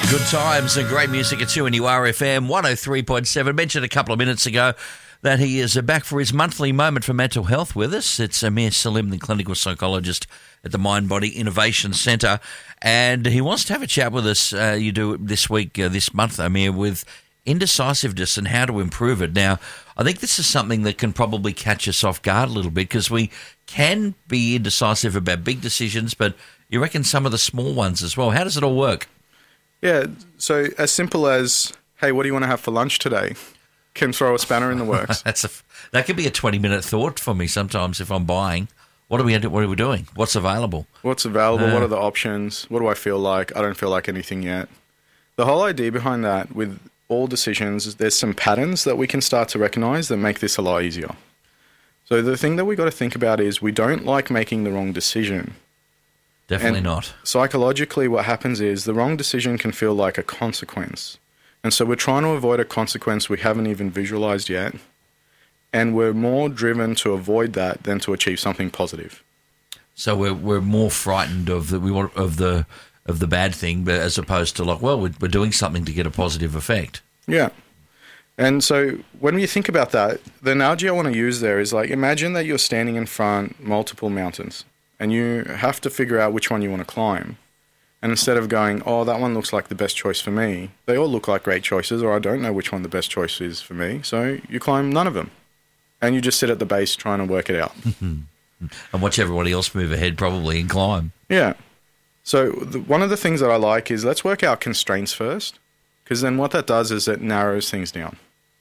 Good times and great music at 2 and URFM 103.7. Mentioned a couple of minutes ago that he is back for his monthly moment for mental health with us. It's Amir Salim, the clinical psychologist at the Mind Body Innovation Centre, and he wants to have a chat with us. You do this week, this month, Amir, with indecisiveness and how to improve it. Now, I think this is something that can probably catch us off guard a little bit because we can be indecisive about big decisions, but you reckon some of the small ones as well. How does it all work? Yeah, so as simple as, hey, what do you want to have for lunch today? Can throw a spanner in the works. That could be a 20-minute thought for me sometimes if I'm buying. What are we doing? What's available? What's available? What are the options? What do I feel like? I don't feel like anything yet. The whole idea behind that with all decisions is there's some patterns that we can start to recognize that make this a lot easier. So the thing that we got to think about is we don't like making the wrong decision. Definitely not. Psychologically, what happens is the wrong decision can feel like a consequence. And so we're trying to avoid a consequence we haven't even visualized yet. And we're more driven to avoid that than to achieve something positive. So we're more frightened of the bad thing, but as opposed to like, well, we're doing something to get a positive effect. Yeah. And so when you think about that, the analogy I want to use there is like, imagine that you're standing in front multiple mountains and you have to figure out which one you want to climb. And instead of going, oh, that one looks like the best choice for me, they all look like great choices, or I don't know which one the best choice is for me. So you climb none of them. And you just sit at the base trying to work it out. And watch everybody else move ahead probably and climb. Yeah. So one of the things that I like is let's work out constraints first, because then what that does is it narrows things down.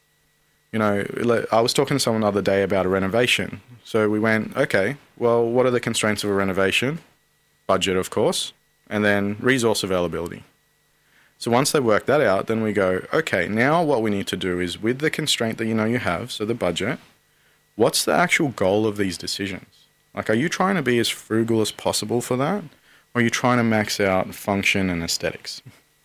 You know, I was talking to someone the other day about a renovation. So we went, okay, well, what are the constraints of a renovation? Budget, of course, and then resource availability. So once they work that out, then we go, okay, now what we need to do is with the constraint that you know you have, so the budget, what's the actual goal of these decisions? Like, are you trying to be as frugal as possible for that? Or are you trying to max out function and aesthetics?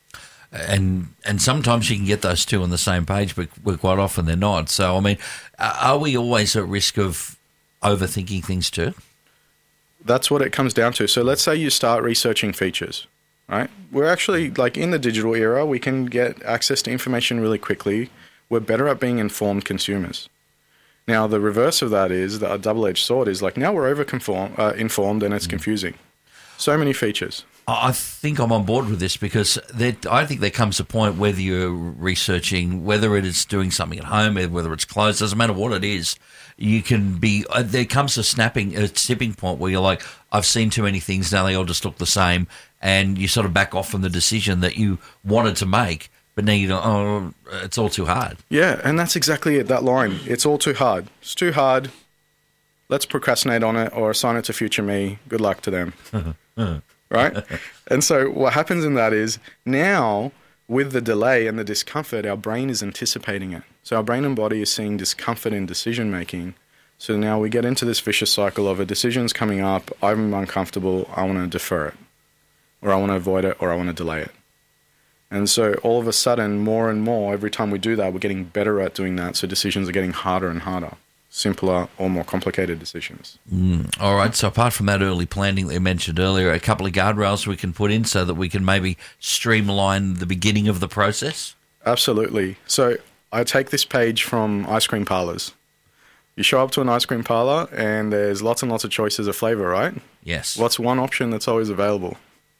And sometimes you can get those two on the same page, but quite often they're not. So, I mean, are we always at risk of overthinking things too? That's what it comes down to. So let's say you start researching features, right? We're actually, like in the digital era, we can get access to information really quickly. We're better at being informed consumers. Now, the reverse of that is, that a double-edged sword is like, now we're informed and it's confusing. So many features. I think I'm on board with this because I think there comes a point, whether you're researching, whether it is doing something at home, whether it's clothes, doesn't matter what it is, you can be, there comes a tipping point where you're like, I've seen too many things, now they all just look the same, and you sort of back off from the decision that you wanted to make, but now you go, oh, it's all too hard. Yeah, and that's exactly it, that line. It's all too hard. It's too hard. Let's procrastinate on it or assign it to future me. Good luck to them. Right? And so what happens in that is now with the delay and the discomfort, our brain is anticipating it. So our brain and body is seeing discomfort in decision making. So now we get into this vicious cycle of a decision's coming up, I'm uncomfortable, I want to defer it, or I want to avoid it, or I want to delay it. And so all of a sudden, more and more, every time we do that, we're getting better at doing that. So decisions are getting harder and harder. Simpler or more complicated decisions. All right. So apart from that early planning that you mentioned earlier, a couple of guardrails we can put in so that we can maybe streamline the beginning of the process? Absolutely. So I take this page from ice cream parlors. You show up to an ice cream parlor and there's lots and lots of choices of flavor, right? Yes. What's one option that's always available?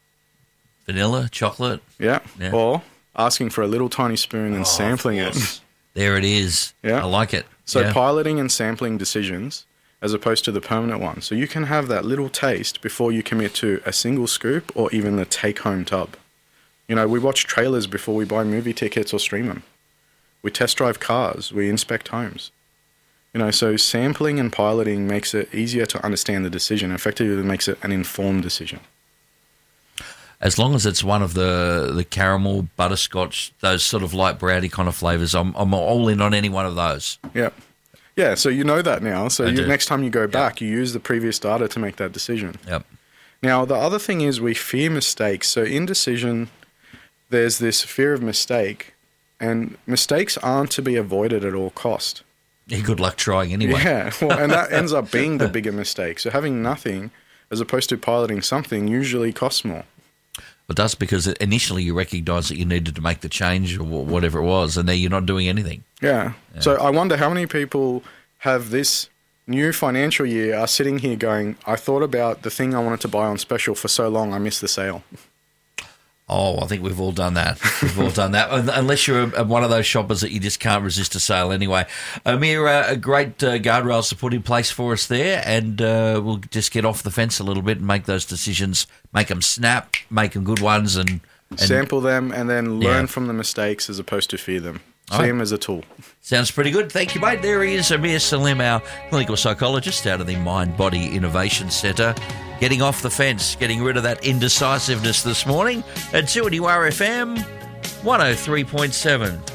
Vanilla, chocolate. Yeah. Or asking for a little tiny spoon and sampling it. There it is. Yeah. I like it. So piloting and sampling decisions as opposed to the permanent one. So you can have that little taste before you commit to a single scoop or even the take-home tub. You know, we watch trailers before we buy movie tickets or stream them. We test drive cars. We inspect homes. You know, so sampling and piloting makes it easier to understand the decision. Effectively, it makes it an informed decision. As long as it's one of the caramel, butterscotch, those sort of light brownie kind of flavors, I'm all in on any one of those. Yeah. Yeah, so you know that now. So next time you go back, you use the previous data to make that decision. Yep. Now, the other thing is we fear mistakes. So in decision, there's this fear of mistake, and mistakes aren't to be avoided at all cost. Yeah, good luck trying anyway. Yeah, well, and that ends up being the bigger mistake. So having nothing as opposed to piloting something usually costs more. It does, because initially you recognised that you needed to make the change or whatever it was, and now you're not doing anything. Yeah. So I wonder how many people have this new financial year are sitting here going, I thought about the thing I wanted to buy on special for so long, I missed the sale. Oh, I think we've all done that. We've all done that. Unless you're one of those shoppers that you just can't resist a sale anyway. Amir, a great guardrails to put in place for us there, and we'll just get off the fence a little bit and make those decisions, make them snap, make them good ones, and sample them, and then learn from the mistakes as opposed to fear them. See him as a tool. Sounds pretty good. Thank you, mate. There he is, Amir Salim, our clinical psychologist out of the Mind Body Innovation Centre. Getting off the fence, getting rid of that indecisiveness this morning at 2NURFM 103.7.